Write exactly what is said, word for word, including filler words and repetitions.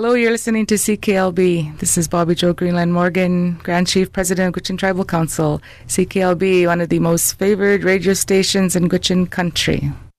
Hello, you're listening to C K L B. This is Bobby Joe Greenland Morgan, Grand Chief President of Gwich'in Tribal Council. C K L B, one of the most favored radio stations in Gwich'in country.